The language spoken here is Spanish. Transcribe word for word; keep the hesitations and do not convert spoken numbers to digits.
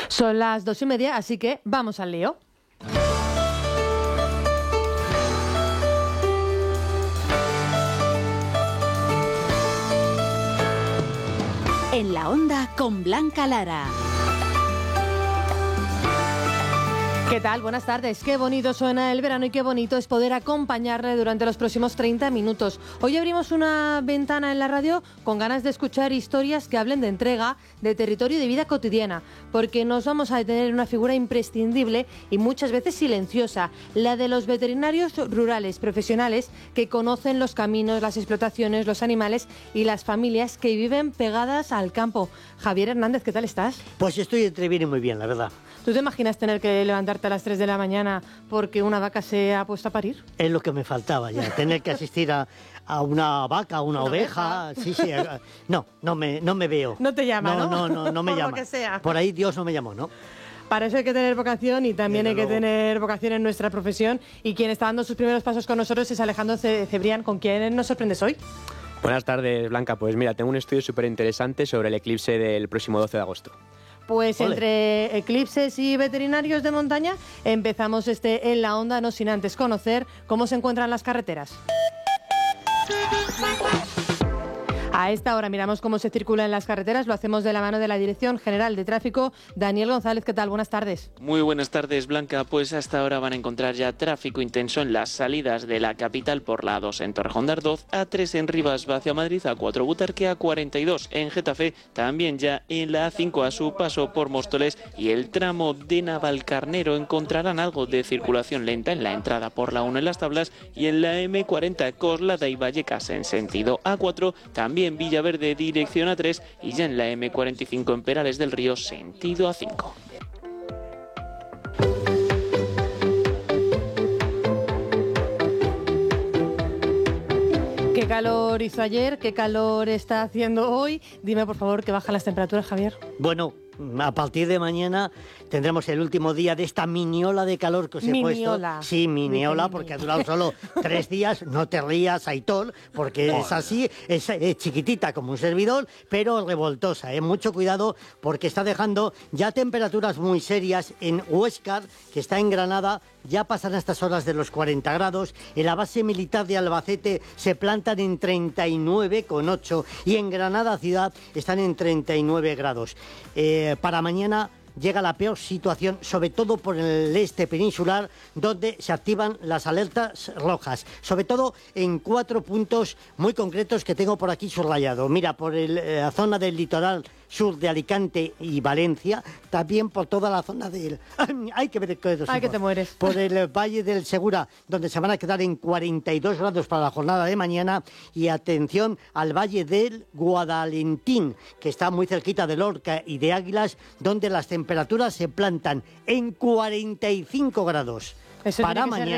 Son las dos y media, así que vamos al lío. En la Onda con Blanca Lara. ¿Qué tal? Buenas tardes. Qué bonito suena el verano y qué bonito es poder acompañarle durante los próximos treinta minutos. Hoy abrimos una ventana en la radio con ganas de escuchar historias que hablen de entrega, de territorio y de vida cotidiana, porque nos vamos a detener en una figura imprescindible y muchas veces silenciosa, la de los veterinarios rurales profesionales que conocen los caminos, las explotaciones, los animales y las familias que viven pegadas al campo. Javier Hernández, ¿qué tal estás? Pues estoy entre bien y muy bien, la verdad. ¿Tú te imaginas tener que levantarte a las tres de la mañana porque una vaca se ha puesto a parir? Es lo que me faltaba ya, tener que asistir a, a una vaca, a una, una oveja. oveja. Sí, sí. A, no, no me, no me veo. No te llama, ¿no? No, no, no, no me Por llama. Lo que sea. Por ahí Dios no me llamó, ¿no? Para eso hay que tener vocación y también Desde hay que luego. tener vocación en nuestra profesión. Y quien está dando sus primeros pasos con nosotros es Alejandro Cebrián. ¿Con quién nos sorprendes hoy? Buenas tardes, Blanca. Pues mira, tengo un estudio súper interesante sobre el eclipse del próximo doce de agosto. Pues Ole. Entre eclipses y veterinarios de montaña empezamos este En la Onda, no sin antes conocer cómo se encuentran las carreteras. A esta hora miramos cómo se circula en las carreteras, lo hacemos de la mano de la Dirección General de Tráfico. Daniel González, ¿qué tal? Buenas tardes. Muy buenas tardes, Blanca. Pues hasta ahora van a encontrar ya tráfico intenso en las salidas de la capital por la A dos en Torrejón de Ardoz, A tres en Rivas hacia Madrid, A cuatro Butarque, A cuarenta y dos en Getafe, también ya en la A cinco a su paso por Móstoles y el tramo de Navalcarnero encontrarán algo de circulación lenta en la entrada por la uno en Las Tablas y en la eme cuarenta Coslada y Vallecas en sentido A cuatro, también Villaverde dirección A tres y ya en la eme cuarenta y cinco en Perales del Río sentido A cinco. ¿Qué calor hizo ayer? ¿Qué calor está haciendo hoy? Dime, por favor, que bajan las temperaturas, Javier. Bueno, a partir de mañana tendremos el último día de esta mini ola de calor que os he Miniola. puesto. Sí, mini ola, porque ha durado solo tres días. No te rías, Aitor, porque es así, es, es chiquitita como un servidor, pero revoltosa. ¿eh? Mucho cuidado, porque está dejando ya temperaturas muy serias en Huescar, que está en Granada. Ya pasan a estas horas de los cuarenta grados. En la base militar de Albacete se plantan en treinta y nueve coma ocho y en Granada ciudad están en treinta y nueve grados. Eh, para mañana llega la peor situación, sobre todo por el este peninsular, donde se activan las alertas rojas, sobre todo en cuatro puntos muy concretos que tengo por aquí subrayado. Mira, por el, eh, la zona del litoral sur de Alicante y Valencia, también por toda la zona del... ¡Ay, que ver qué ¡Ay, que te mueres! Por el Valle del Segura, donde se van a quedar en cuarenta y dos grados para la jornada de mañana, y atención al Valle del Guadalentín, que está muy cerquita de Lorca y de Águilas, donde las temperaturas se plantan en cuarenta y cinco grados. Eso para tiene que ser mañana.